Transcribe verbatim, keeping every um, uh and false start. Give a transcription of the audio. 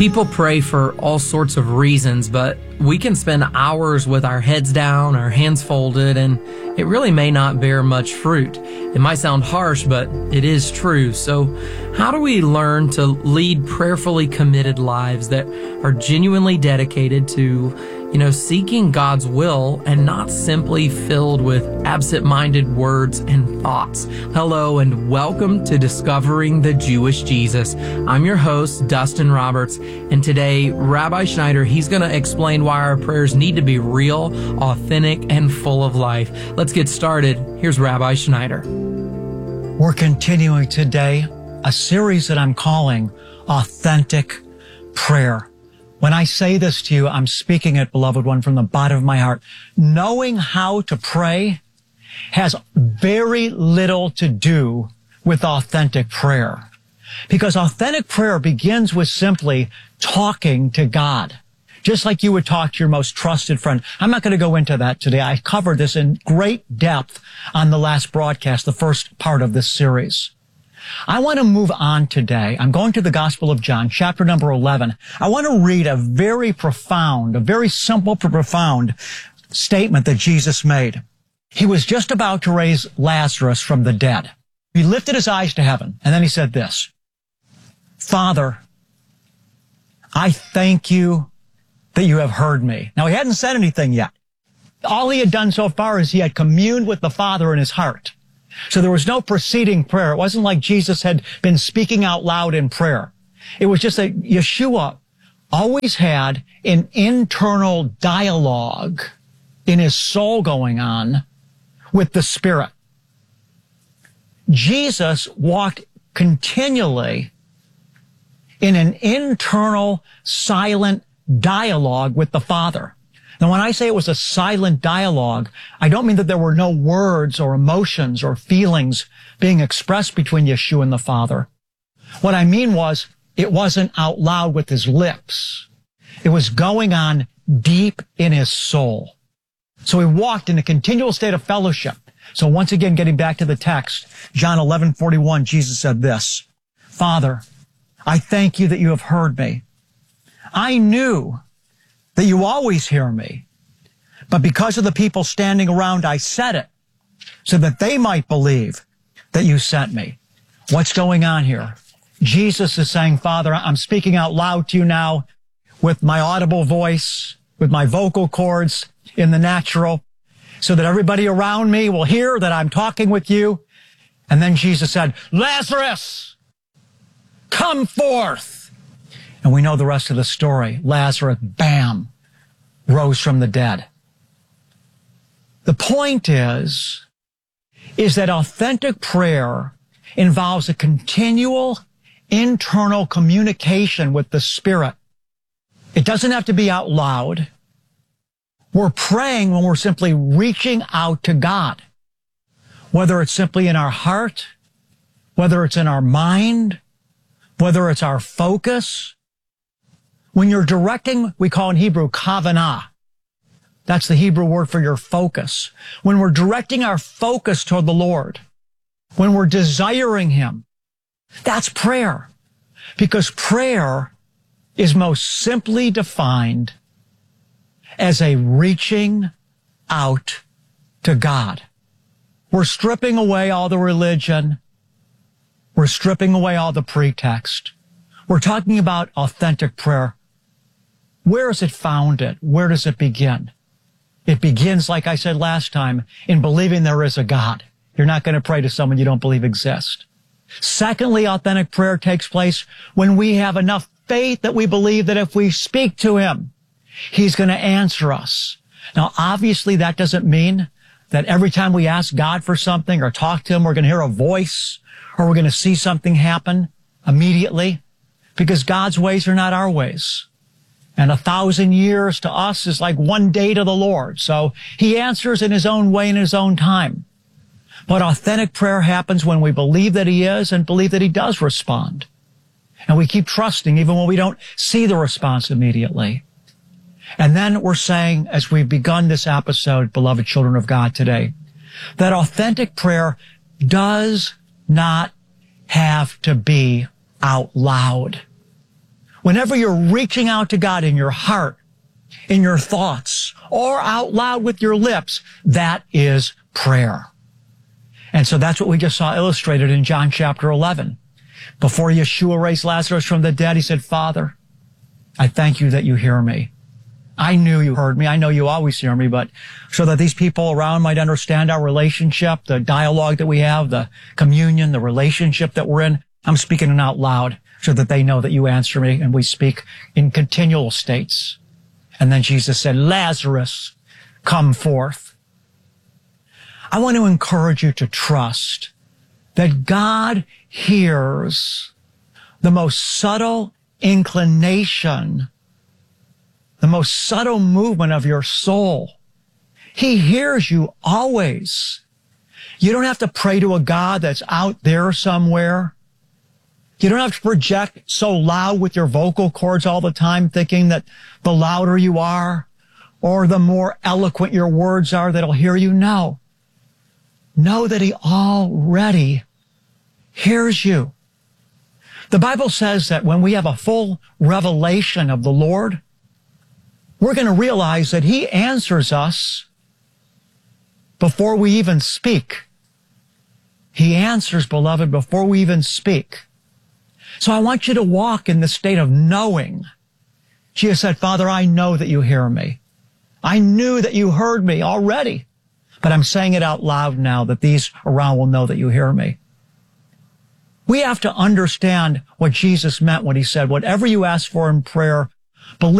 People pray for all sorts of reasons, but we can spend hours with our heads down, our hands folded, and it really may not bear much fruit. It might sound harsh, but it is true. So how do we learn to lead prayerfully committed lives that are genuinely dedicated to, you know, seeking God's will and not simply filled with absent-minded words and thoughts? Hello and welcome to Discovering the Jewish Jesus. I'm your host, Dustin Roberts, and today, Rabbi Schneider, he's going to explain why our prayers need to be real, authentic, and full of life. Let's get started. Here's Rabbi Schneider. We're continuing today a series that I'm calling Authentic Prayer. When I say this to you, I'm speaking it, beloved one, from the bottom of my heart. Knowing how to pray has very little to do with authentic prayer. Because authentic prayer begins with simply talking to God, just like you would talk to your most trusted friend. I'm not going to go into that today. I covered this in great depth on the last broadcast, the first part of this series. I want to move on today. I'm going to the Gospel of John, chapter number eleven. I want to read a very profound, a very simple but profound statement that Jesus made. He was just about to raise Lazarus from the dead. He lifted his eyes to heaven, and then he said this, "Father, I thank you that you have heard me." Now, he hadn't said anything yet. All he had done so far is he had communed with the Father in his heart. So there was no preceding prayer. It wasn't like Jesus had been speaking out loud in prayer. It was just that Yeshua always had an internal dialogue in his soul going on with the Spirit. Jesus walked continually in an internal, silent dialogue with the Father. Now, when I say it was a silent dialogue, I don't mean that there were no words or emotions or feelings being expressed between Yeshua and the Father. What I mean was, it wasn't out loud with his lips. It was going on deep in his soul. So he walked in a continual state of fellowship. So once again, getting back to the text, John eleven forty-one, Jesus said this, "Father, I thank you that you have heard me. I knew that you always hear me, but because of the people standing around, I said it so that they might believe that you sent me." What's going on here? Jesus is saying, Father, I'm speaking out loud to you now with my audible voice, with my vocal cords in the natural, so that everybody around me will hear that I'm talking with you. And then Jesus said, "Lazarus, come forth." And we know the rest of the story. Lazarus, bam, rose from the dead. The point is, is that authentic prayer involves a continual internal communication with the Spirit. It doesn't have to be out loud. We're praying when we're simply reaching out to God, whether it's simply in our heart, whether it's in our mind, whether it's our focus. When you're directing, we call in Hebrew kavanah. That's the Hebrew word for your focus. When we're directing our focus toward the Lord, when we're desiring Him, that's prayer. Because prayer is most simply defined as a reaching out to God. We're stripping away all the religion. We're stripping away all the pretext. We're talking about authentic prayer. Where is it founded? Where does it begin? It begins, like I said last time, in believing there is a God. You're not going to pray to someone you don't believe exists. Secondly, authentic prayer takes place when we have enough faith that we believe that if we speak to Him, He's going to answer us. Now, obviously, that doesn't mean that every time we ask God for something or talk to Him, we're going to hear a voice or we're going to see something happen immediately, because God's ways are not our ways. And a thousand years to us is like one day to the Lord. So He answers in His own way, in His own time. But authentic prayer happens when we believe that He is and believe that He does respond. And we keep trusting even when we don't see the response immediately. And then we're saying, as we've begun this episode, beloved children of God today, that authentic prayer does not have to be out loud. Whenever you're reaching out to God in your heart, in your thoughts, or out loud with your lips, that is prayer. And so that's what we just saw illustrated in John chapter eleven. Before Yeshua raised Lazarus from the dead, he said, Father, I thank you that you hear me. I knew you heard me. I know you always hear me, but so that these people around might understand our relationship, the dialogue that we have, the communion, the relationship that we're in, I'm speaking it out loud so that they know that you answer me, and we speak in continual states. And then Jesus said, Lazarus, come forth. I want to encourage you to trust that God hears the most subtle inclination, the most subtle movement of your soul. He hears you always. You don't have to pray to a God that's out there somewhere. You don't have to project so loud with your vocal cords all the time, thinking that the louder you are or the more eloquent your words are, that he'll hear you. No. Know that he already hears you. The Bible says that when we have a full revelation of the Lord, we're going to realize that he answers us before we even speak. He answers, beloved, before we even speak. So I want you to walk in the state of knowing. Jesus said, Father, I know that you hear me. I knew that you heard me already, but I'm saying it out loud now that these around will know that you hear me. We have to understand what Jesus meant when he said, whatever you ask for in prayer, believe